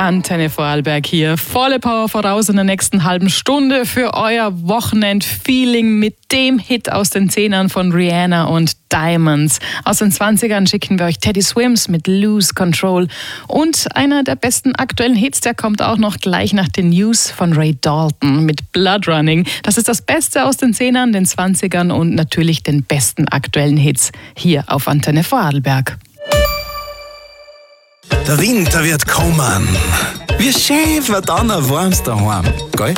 Antenne Vorarlberg hier. Volle Power voraus in der nächsten halben Stunde für euer Wochenend-Feeling mit dem Hit aus den 10ern von Rihanna und Diamonds. Aus den 20ern schicken wir euch Teddy Swims mit Lose Control. Und einer der besten aktuellen Hits, der kommt auch noch gleich nach den News von Ray Dalton mit Blood Running. Das ist das Beste aus den 10ern, den 20ern und natürlich den besten aktuellen Hits hier auf Antenne Vorarlberg. Der Winter wird kommen. Wie schön wird dann ein warmes daheim, gell?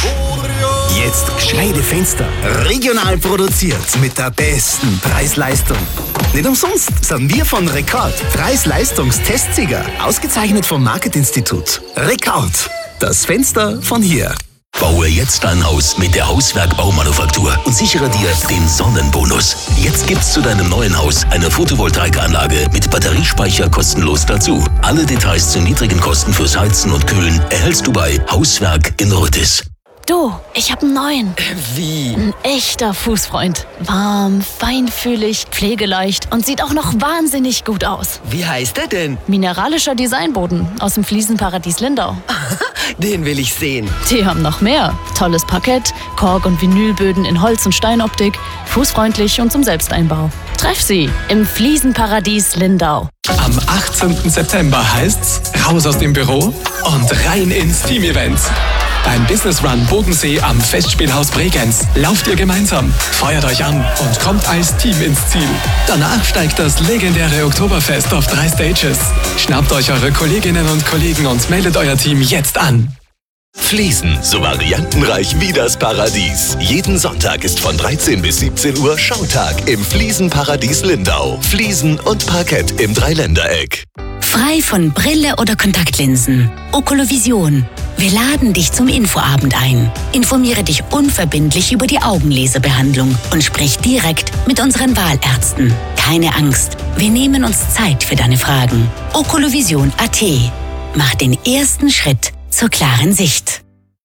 Jetzt gescheite Fenster. Regional produziert mit der besten Preis-Leistung. Nicht umsonst sind wir von Rekord Preis-Leistungs-Testsieger. Ausgezeichnet vom Marketinstitut. Rekord. Das Fenster von hier. Baue jetzt dein Haus mit der Hauswerk-Baumanufaktur und sichere dir den Sonnenbonus. Jetzt gibt's zu deinem neuen Haus eine Photovoltaikanlage mit Batteriespeicher kostenlos dazu. Alle Details zu niedrigen Kosten fürs Heizen und Kühlen erhältst du bei Hauswerk in Rüttis. Du, ich hab einen neuen. Wie? Ein echter Fußfreund. Warm, feinfühlig, pflegeleicht und sieht auch noch wahnsinnig gut aus. Wie heißt der denn? Mineralischer Designboden aus dem Fliesenparadies Lindau. Den will ich sehen. Die haben noch mehr. Tolles Parkett, Kork- und Vinylböden in Holz- und Steinoptik, fußfreundlich und zum Selbsteinbau. Treff sie im Fliesenparadies Lindau. Am 18. September heißt's raus aus dem Büro und rein ins Team-Event. Beim Business Run Bodensee am Festspielhaus Bregenz lauft ihr gemeinsam, feuert euch an und kommt als Team ins Ziel. Danach steigt das legendäre Oktoberfest auf 3 Stages. Schnappt euch eure Kolleginnen und Kollegen und meldet euer Team jetzt an. Fliesen, so variantenreich wie das Paradies. Jeden Sonntag ist von 13 bis 17 Uhr Schautag im Fliesenparadies Lindau. Fliesen und Parkett im Dreiländereck. Frei von Brille oder Kontaktlinsen. Okolovision. Wir laden dich zum Infoabend ein. Informiere dich unverbindlich über die Augenlaserbehandlung und sprich direkt mit unseren Wahlärzten. Keine Angst, wir nehmen uns Zeit für deine Fragen. Okolovision.at. Mach den ersten Schritt zur klaren Sicht.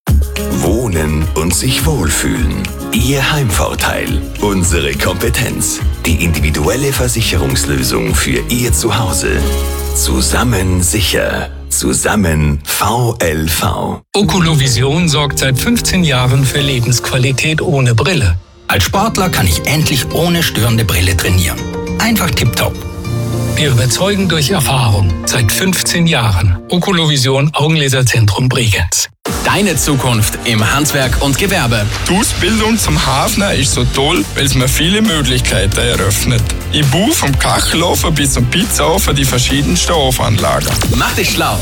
Wohnen und sich wohlfühlen. Ihr Heimvorteil. Unsere Kompetenz. Die individuelle Versicherungslösung für Ihr Zuhause. Zusammen sicher. Zusammen VLV. Okolovision sorgt seit 15 Jahren für Lebensqualität ohne Brille. Als Sportler kann ich endlich ohne störende Brille trainieren. Einfach tipptopp. Wir überzeugen durch Erfahrung. Seit 15 Jahren. Okolovision Augenlaserzentrum Bregenz. Deine Zukunft im Handwerk und Gewerbe. Die Ausbildung zum Hafner ist so toll, weil es mir viele Möglichkeiten eröffnet. Ich buche vom Kachelofen bis zum Pizzaofen die verschiedensten Ofenanlagen. Mach dich schlau.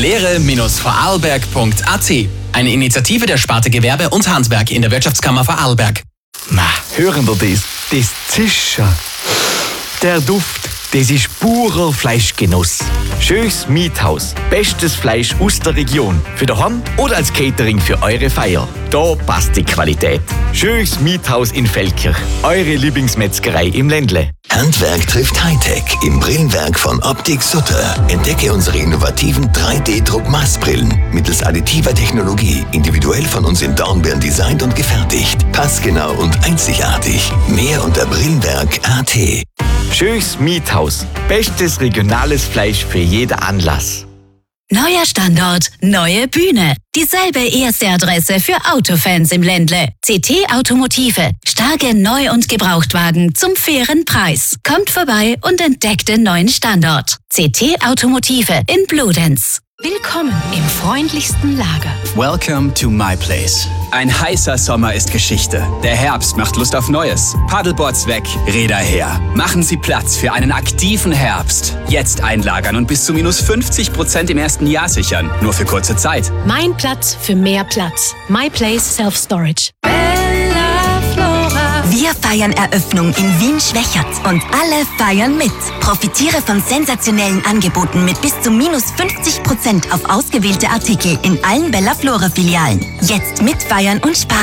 Lehre-vorarlberg.at. Eine Initiative der Sparte Gewerbe und Handwerk in der Wirtschaftskammer Vorarlberg. Na, hören wir das? Das Zischen. Der Duft. Das ist purer Fleischgenuss. Schönes Miethaus. Bestes Fleisch aus der Region. Für daheim oder als Catering für eure Feier. Da passt die Qualität. Schönes Miethaus in Feldkirch. Eure Lieblingsmetzgerei im Ländle. Handwerk trifft Hightech im Brillenwerk von Optik Sutter. Entdecke unsere innovativen 3D-Druck-Maßbrillen mittels additiver Technologie, individuell von uns in Dornbirn designt und gefertigt. Passgenau und einzigartig. Mehr unter Brillenwerk.at. Schönes Miethaus. Bestes regionales Fleisch für jeden Anlass. Neuer Standort, neue Bühne. Dieselbe erste Adresse für Autofans im Ländle. CT Automotive. Starke Neu- und Gebrauchtwagen zum fairen Preis. Kommt vorbei und entdeckt den neuen Standort. CT Automotive in Bludenz. Willkommen im freundlichsten Lager. Welcome to my place. Ein heißer Sommer ist Geschichte. Der Herbst macht Lust auf Neues. Paddleboards weg, Räder her. Machen Sie Platz für einen aktiven Herbst. Jetzt einlagern und bis zu minus 50% im ersten Jahr sichern. Nur für kurze Zeit. Mein Platz für mehr Platz. My Place Self Storage. Wir feiern Eröffnung in Wien-Schwächert und alle feiern mit. Profitiere von sensationellen Angeboten mit bis zu minus 50% auf ausgewählte Artikel in allen Bella Flora Filialen. Jetzt mitfeiern und sparen.